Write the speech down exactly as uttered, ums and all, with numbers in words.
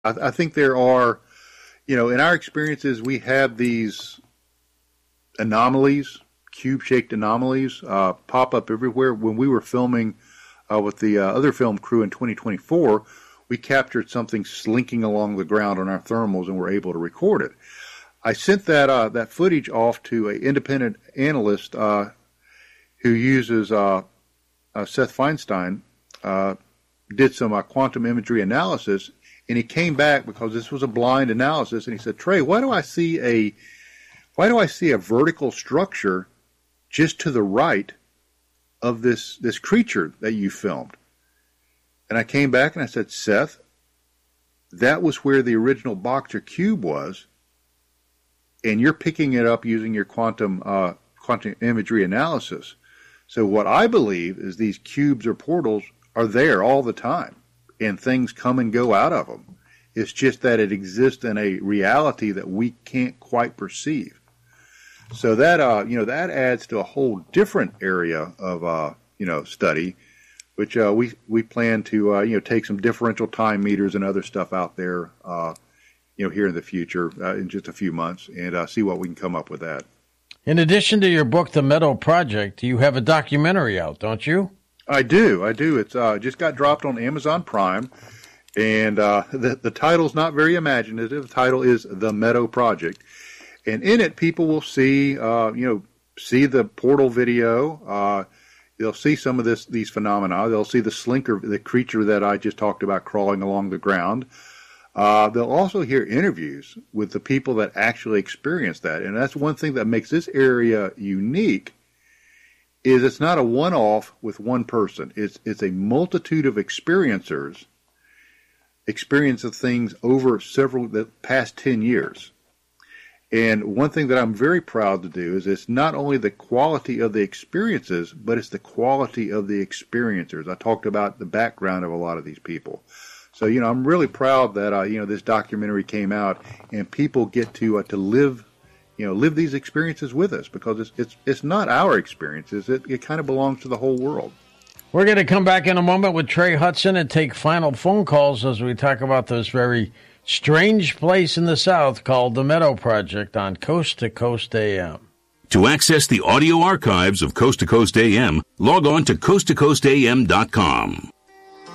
I, I think there are, you know, in our experiences, we have these anomalies, cube-shaped anomalies, uh, pop up everywhere. When we were filming uh, with the uh, other film crew in twenty twenty-four, we captured something slinking along the ground on our thermals and were able to record it. I sent that uh, that footage off to an independent analyst uh, who uses uh, uh, Seth Feinstein, uh, did some uh, quantum imagery analysis, and he came back because this was a blind analysis, and he said, "Trey, why do I see a why do I see a vertical structure just to the right of this this creature that you filmed?" And I came back and I said, "Seth, that was where the original box or cube was, and you're picking it up using your quantum uh, quantum imagery analysis. So what I believe is these cubes or portals are there all the time, and things come and go out of them. It's just that it exists in a reality that we can't quite perceive." So that uh, you know that adds to a whole different area of uh, you know study, which uh, we we plan to uh, you know take some differential time meters and other stuff out there. Uh, you know, here in the future, uh, in just a few months, and uh, see what we can come up with that. In addition to your book, The Meadow Project, you have a documentary out, don't you? I do, I do. It's uh, just got dropped on Amazon Prime, and uh, the, the title's not very imaginative. The title is The Meadow Project, and in it, people will see, uh, you know, see the portal video. Uh, they'll see some of this these phenomena. They'll see the slinker, the creature that I just talked about crawling along the ground. Uh, they'll also hear interviews with the people that actually experience that. And that's one thing that makes this area unique, is it's not a one-off with one person. It's it's a multitude of experiencers, experience of things over several, the past ten years. And one thing that I'm very proud to do is it's not only the quality of the experiences, but it's the quality of the experiencers. I talked about the background of a lot of these people. So, you know, I'm really proud that, uh, you know, this documentary came out and people get to uh, to live, you know, live these experiences with us, because it's it's it's not our experiences. It, it kind of belongs to the whole world. We're going to come back in a moment with Trey Hudson and take final phone calls as we talk about this very strange place in the South called the Meadow Project on Coast to Coast A M. To access the audio archives of Coast to Coast A M, log on to coast to coast a m dot com.